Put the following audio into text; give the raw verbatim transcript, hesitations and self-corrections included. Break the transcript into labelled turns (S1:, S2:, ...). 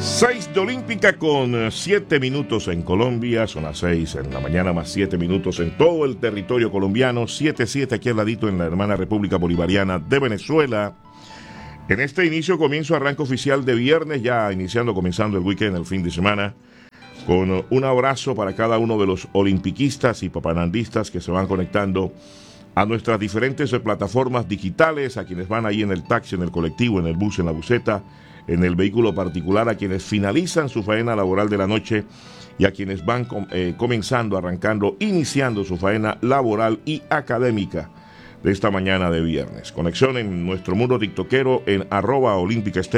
S1: seis de Olímpica con siete minutos en Colombia, son las seis en la mañana más siete minutos en todo el territorio colombiano, siete siete aquí al ladito en la hermana República Bolivariana de Venezuela. En este inicio, comienzo, arranque oficial de viernes, ya iniciando, comenzando el weekend, el fin de semana, con un abrazo para cada uno de los olimpiquistas y papanandistas que se van conectando a nuestras diferentes plataformas digitales, a quienes van ahí en el taxi, en el colectivo, en el bus, en la buseta, en el vehículo particular, a quienes finalizan su faena laboral de la noche y a quienes van eh, comenzando, arrancando, iniciando su faena laboral y académica de esta mañana de viernes. Conexión en nuestro mundo tiktokero en arroba olímpica